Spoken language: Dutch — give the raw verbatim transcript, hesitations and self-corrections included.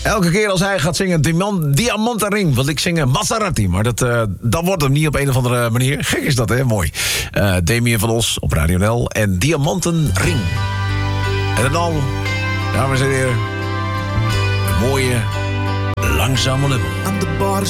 Elke keer als hij gaat zingen Diamant, Diamantenring, wil ik zingen Maserati. Maar dat, uh, dat wordt hem niet op een of andere manier. Gek is dat, hè? Mooi. Uh, Damien van Os op Radio N L en Diamantenring. En dan, dames en heren, een mooie, langzame lubbel. Aan de bar